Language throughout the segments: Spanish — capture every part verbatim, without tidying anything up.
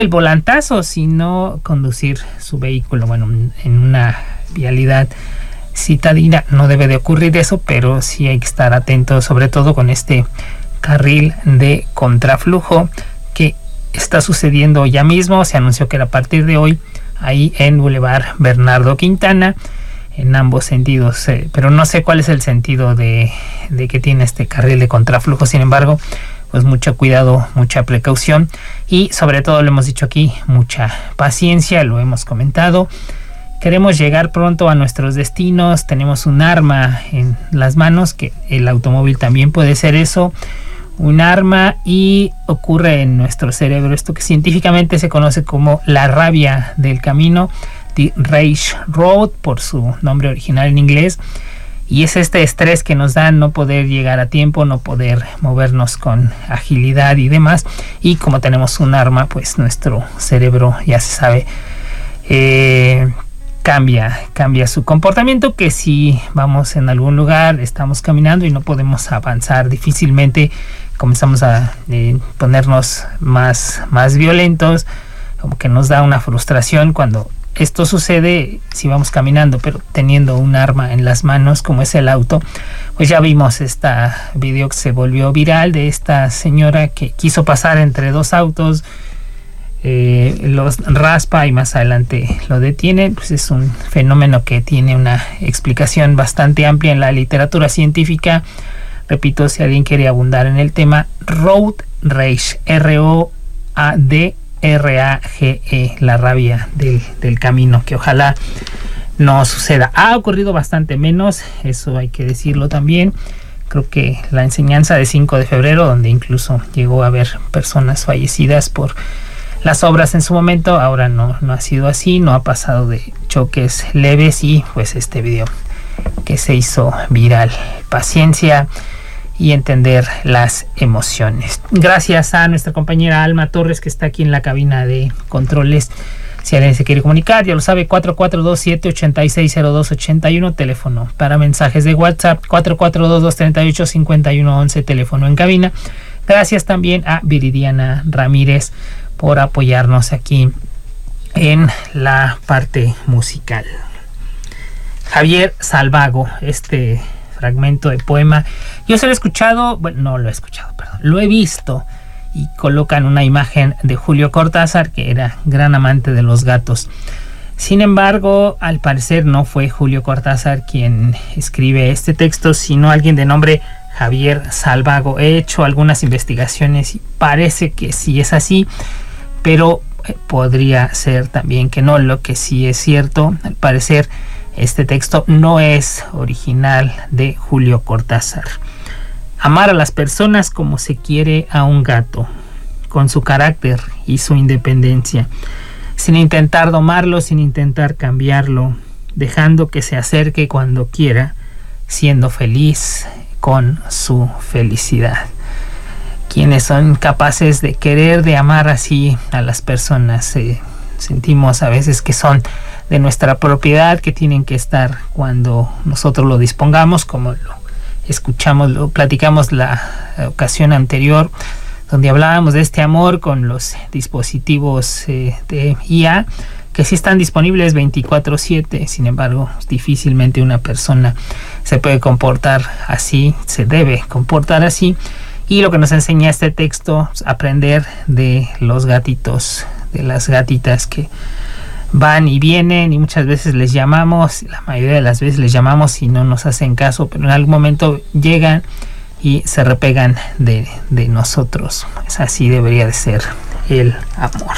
el volantazo, sino conducir su vehículo, bueno, en una vialidad citadina. No debe de ocurrir eso, pero sí hay que estar atentos, sobre todo con este carril de contraflujo que está sucediendo ya mismo. Se anunció que era a partir de hoy ahí en Boulevard Bernardo Quintana, en ambos sentidos, eh, pero no sé cuál es el sentido de, de que tiene este carril de contraflujo. Sin embargo, pues mucho cuidado, mucha precaución y sobre todo, lo hemos dicho aquí, mucha paciencia, lo hemos comentado. Queremos llegar pronto a nuestros destinos, tenemos un arma en las manos, que el automóvil también puede ser eso, un arma, y ocurre en nuestro cerebro esto que científicamente se conoce como la rabia del camino, The Rage Road, por su nombre original en inglés. Y es este estrés que nos da no poder llegar a tiempo, no poder movernos con agilidad y demás. Y como tenemos un arma, pues nuestro cerebro, ya se sabe, eh, cambia, cambia su comportamiento, que si vamos en algún lugar, estamos caminando y no podemos avanzar, difícilmente comenzamos a eh, ponernos más, más violentos, como que nos da una frustración cuando esto sucede si vamos caminando, pero teniendo un arma en las manos, como es el auto. Pues ya vimos este video que se volvió viral de esta señora que quiso pasar entre dos autos, eh, los raspa y más adelante lo detiene. Pues es un fenómeno que tiene una explicación bastante amplia en la literatura científica. Repito, si alguien quiere abundar en el tema, Road Rage, R O A D R A G E, la rabia del, del camino, que ojalá no suceda. Ha ocurrido bastante menos, eso hay que decirlo también. Creo que la enseñanza de cinco de febrero, donde incluso llegó a haber personas fallecidas por las obras en su momento, ahora no, no ha sido así, no ha pasado de choques leves. Y pues este video que se hizo viral, paciencia y entender las emociones. Gracias a nuestra compañera Alma Torres, que está aquí en la cabina de controles. Si alguien se quiere comunicar, ya lo sabe, cuatro cuatro dos siete, ocho seis cero dos ocho uno, teléfono para mensajes de WhatsApp, cuatro cuatro dos, dos tres ocho, cinco uno once, teléfono en cabina. Gracias también a Viridiana Ramírez por apoyarnos aquí en la parte musical. Javier Salvago, este fragmento de poema, yo se lo he escuchado, bueno, no lo he escuchado, perdón, lo he visto, y colocan una imagen de Julio Cortázar, que era gran amante de los gatos. Sin embargo, al parecer no fue Julio Cortázar quien escribe este texto, sino alguien de nombre Javier Salvago. He hecho algunas investigaciones y parece que sí es así, pero podría ser también que no. Lo que sí es cierto, al parecer, este texto no es original de Julio Cortázar. Amar a las personas como se quiere a un gato, con su carácter y su independencia, sin intentar domarlo, sin intentar cambiarlo, dejando que se acerque cuando quiera, siendo feliz con su felicidad. Quienes son capaces de querer, de amar así a las personas, eh, sentimos a veces que son de nuestra propiedad, que tienen que estar cuando nosotros lo dispongamos, como lo escuchamos, lo platicamos la ocasión anterior, donde hablábamos de este amor con los dispositivos eh, de I A, que sí están disponibles veinticuatro siete. Sin embargo, difícilmente una persona se puede comportar así, se debe comportar así. Y lo que nos enseña este texto es aprender de los gatitos, de las gatitas que van y vienen, y muchas veces les llamamos, la mayoría de las veces les llamamos y no nos hacen caso, pero en algún momento llegan y se repegan de, de nosotros. Es así debería de ser el amor.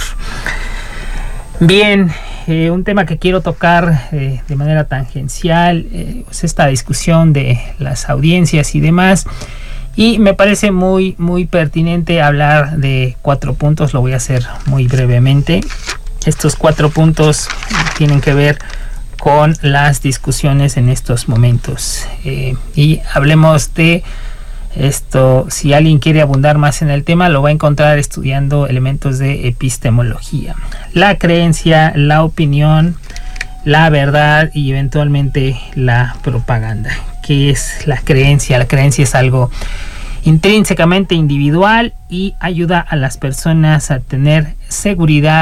Bien, eh, un tema que quiero tocar eh, de manera tangencial, eh, es esta discusión de las audiencias y demás. Y me parece muy, muy pertinente hablar de cuatro puntos. Lo voy a hacer muy brevemente. Estos cuatro puntos tienen que ver con las discusiones en estos momentos. Eh, y hablemos de esto. Si alguien quiere abundar más en el tema, lo va a encontrar estudiando elementos de epistemología. La creencia, la opinión, la verdad y eventualmente la propaganda. ¿Qué es la creencia? La creencia es algo intrínsecamente individual y ayuda a las personas a tener seguridad